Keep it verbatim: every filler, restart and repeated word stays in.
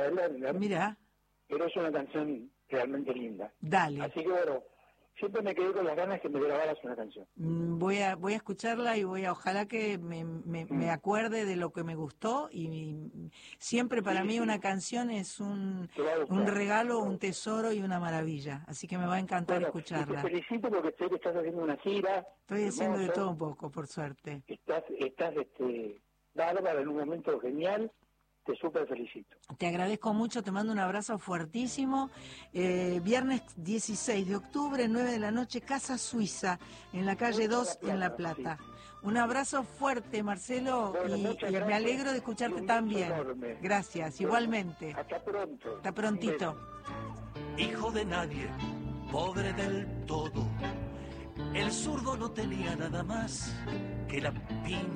de Lerner. Mira. Pero es una canción realmente linda. Dale. Así que bueno, siempre me quedé con las ganas que me grabaras una canción. Voy a voy a escucharla y voy a ojalá que me, me, mm. me acuerde de lo que me gustó y, y siempre para sí, mí sí. una canción es un, un regalo, un tesoro y una maravilla, así que me va a encantar bueno, escucharla. Te felicito porque sé que estás haciendo una gira. Estoy hermoso. haciendo de todo un poco, por suerte. Estás, estás este, bárbara en un momento genial. Te súper felicito. Te agradezco mucho, te mando un abrazo fuertísimo. Eh, viernes dieciséis de octubre, nueve de la noche, Casa Suiza, en la calle dos, en La Plata. Sí. Un abrazo fuerte, Marcelo, bueno, y, y me alegro de escucharte tan bien. Enorme. Gracias, bueno, igualmente. Hasta pronto. Hasta prontito. Hijo de nadie, pobre del todo, el zurdo no tenía nada más que la pinta